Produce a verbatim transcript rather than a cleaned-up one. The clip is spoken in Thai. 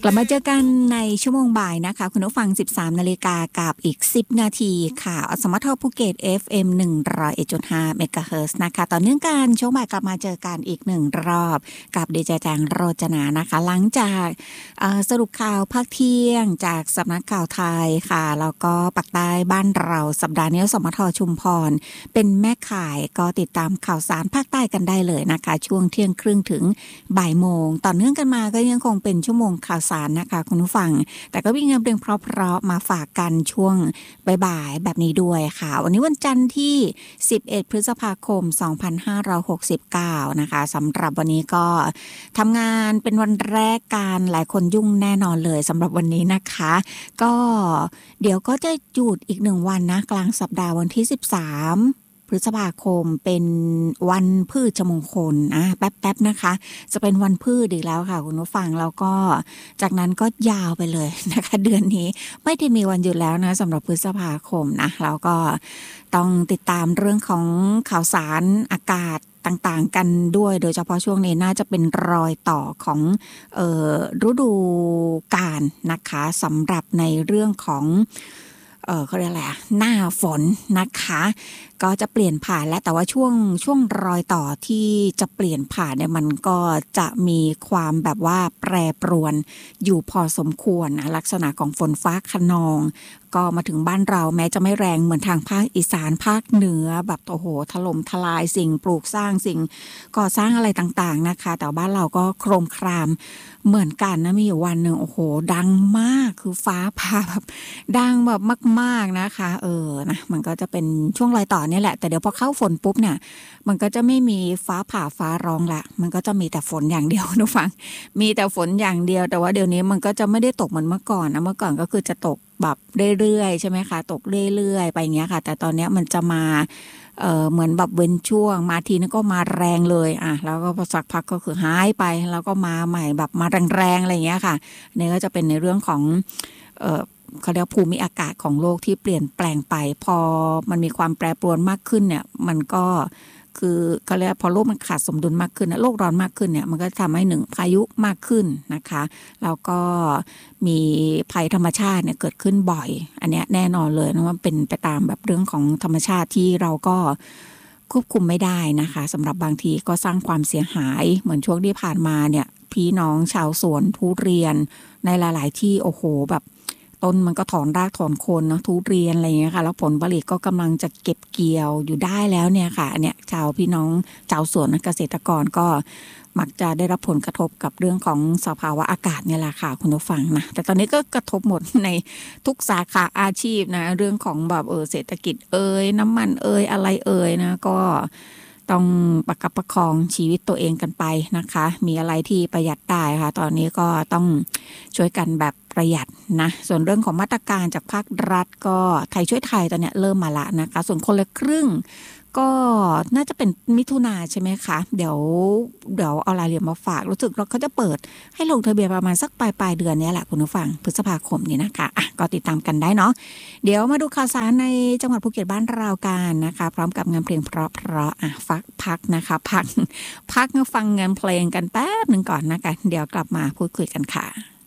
กลับมาเจอกันในชั่วโมงบ่ายนะคะคุณผู้ฟัง สิบสาม นาฬิกากับอีกสิบนาทีค่ะอสมทภูเก็ต เอฟ เอ็ม หนึ่งร้อยเอ็ดจุดห้า เมกะเฮิรตซ์นะคะต่อเนื่องกันช่วงบ่ายกลับมาเจอกันอีกหนึ่งรอบกับดีเจแจงโรจนานะคะหลังจากสรุปข่าวภาคเที่ยงจากสำนักข่าวไทยค่ะแล้วก็ปักใต้บ้านเราสัปดาห์นี้สมทชุมพรเป็นแม่ข่ายก็ติดตามข่าวสารภาคใต้กันได้เลยนะคะช่วงเที่ยงครึ่งถึงบ่ายโมงต่อเนื่องกันมาก็ยังคงเป็นชั่วโมงข่าวสารนะคะคุณผู้ฟังแต่ก็มีงานเพลงเพราะๆมาฝากกันช่วงบ่ายๆแบบนี้ด้วยค่ะวันนี้วันจันทร์ที่สิบเอ็ดพฤษภาคมสองพันห้าร้อยหกสิบเก้านะคะสำหรับวันนี้ก็ทำงานเป็นวันแรกการหลายคนยุ่งแน่นอนเลยสำหรับวันนี้นะคะก็เดี๋ยวก็จะหยุดอีกหนึ่งวันนะกลางสัปดาห์วันที่สิบสามพฤษภาคมเป็นวันพืชมงคลอ่ะแป๊บๆนะคะจะเป็นวันพืชอีกแล้วค่ะคุณผู้ฟังแล้วก็จากนั้นก็ยาวไปเลยนะคะเดือนนี้ไม่ได้มีวันหยุดแล้วนะสำหรับพฤษภาคมนะแล้วก็ต้องติดตามเรื่องของข่าวสารอากาศต่างๆกันด้วยโดยเฉพาะช่วงนี้น่าจะเป็นรอยต่อของเอ่อฤดูกาลนะคะสำหรับในเรื่องของเออเขาเรียกอะไรอะหน้าฝนนะคะก็จะเปลี่ยนผ่านแล้วแต่ว่าช่วงช่วงรอยต่อที่จะเปลี่ยนผ่านเนี่ยมันก็จะมีความแบบว่าแปรปรวนอยู่พอสมควรนะลักษณะของฝนฟ้าคะนองก็มาถึงบ้านเราแม้จะไม่แรงเหมือนทางภาคอีสานภาคเหนือแบบโอ้โหถล่มทลายสิ่งปลูกสร้างสิ่งก่อสร้างอะไรต่างๆนะคะแต่บ้านเราก็โครมครามเหมือนกันนะมีอยู่วันหนึ่งโอ้โหดังมากคือฟ้าผ่าแบบดังแบบมากๆนะคะเออนะมันก็จะเป็นช่วงรอยต่อนี่แหละแต่เดี๋ยวพอเข้าฝนปุ๊บเนี่ยมันก็จะไม่มีฟ้าผ่าฟ้าร้องละมันก็จะมีแต่ฝนอย่างเดียวนะฟังมีแต่ฝนอย่างเดียวแต่ว่าเดี๋ยวนี้มันก็จะไม่ได้ตกเหมือนเมื่อก่อนนะเมื่อก่อนก็คือจะตกแบบเรื่อยๆใช่ไหมคะตกเรื่อยๆไปอย่างเงี้ยค่ะแต่ตอนนี้มันจะมาเอ่อเหมือนแบบเว้นช่วงมาทีนึงก็มาแรงเลยอ่ะแล้วก็พอสักพักก็คือหายไปแล้วก็มาใหม่แบบมาแรงๆอะไรอย่างเงี้ยค่ะนี่ก็จะเป็นในเรื่องของเอ่อเขาเรียกภูมิอากาศของโลกที่เปลี่ยนแปลงไปพอมันมีความแปรปรวนมากขึ้นเนี่ยมันก็คือเขาเรียกพอโลกมันขาดสมดุลมากขึ้นนะโลกร้อนมากขึ้นเนี่ยมันก็ทำให้หนึ่งพายุมากขึ้นนะคะแล้วก็มีภัยธรรมชาติเนี่ยเกิดขึ้นบ่อยอันเนี้ยแน่นอนเลยนะว่าเป็นไปตามแบบเรื่องของธรรมชาติที่เราก็ควบคุมไม่ได้นะคะสำหรับบางทีก็สร้างความเสียหายเหมือนช่วงที่ผ่านมาเนี่ยพี่น้องชาวสวนทุเรียนในหลายๆที่โอ้โหแบบต้นมันก็ถอนรากถอนโคนนะทุเรียนอะไรอย่างเงี้ยค่ะแล้วผลผลิตก็กำลังจะเก็บเกี่ยวอยู่ได้แล้วเนี่ยค่ะอันเนี้ยชาวพี่น้องชาวสวนเกษตรกรก็มักจะได้รับผลกระทบกับเรื่องของสภาวะอากาศเนี่ยแหละค่ะคุณผู้ฟังนะแต่ตอนนี้ก็กระทบหมดในทุกสาขาอาชีพนะเรื่องของแบบเออเศรษฐกิจเอ่ยน้ำมันเอ่ยอะไรเอ่ยนะก็ต้องประคับประคองชีวิตตัวเองกันไปนะคะมีอะไรที่ประหยัดได้ค่ะตอนนี้ก็ต้องช่วยกันแบบประหยัดนะส่วนเรื่องของมาตรการจากภาครัฐก็ไทยช่วยไทยตอนนี้เริ่มมาละนะคะส่วนคนละครึ่งก็น่าจะเป็นมิถุนาใช่ไหมคะเดี๋ยวเดี๋ยวเอารายละเอียดมาฝากรู้สึกเราเขาจะเปิดให้ลงทะเบียนประมาณสักปลายปลายเดือนนี้แหละคุณผู้ฟังพฤษภาคมนี้นะคะอ่ะก็ติดตามกันได้เนาะเดี๋ยวมาดูข่าวสารในจังหวัดภูเก็ตบ้านเรากันนะคะพร้อมกับงานเพลงเพราะเพราะอ่ะฟักพักนะคะพักพักฟังงานเพลงกันแป๊บหนึ่งก่อนนะคะเดี๋ยวกลับมาพูดคุยกันค่ะ